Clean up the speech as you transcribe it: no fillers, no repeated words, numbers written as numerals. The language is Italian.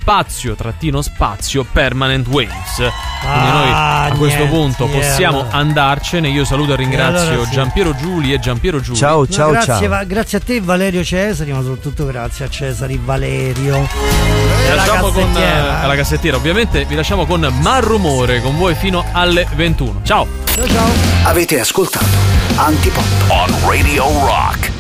spazio Permanent Waves. Quindi noi a questo punto possiamo andarcene. Io saluto e ringrazio Giampiero Giuli e Giampiero Giuli. Ciao. Grazie a te Valerio Cesari, ma soprattutto grazie a Cesari Valerio. Vi lasciamo con la cassettiera, ovviamente vi lasciamo con Malrumore con voi fino alle 21. Ciao. Avete ascoltato Antipop on Radio Rock.